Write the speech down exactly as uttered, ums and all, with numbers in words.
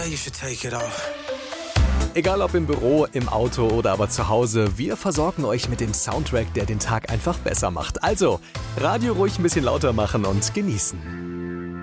Yeah, you should take it off. Egal ob im Büro, im Auto oder aber zu Hause, wir versorgen euch mit dem Soundtrack, der den Tag einfach besser macht. Also, Radio ruhig ein bisschen lauter machen und genießen.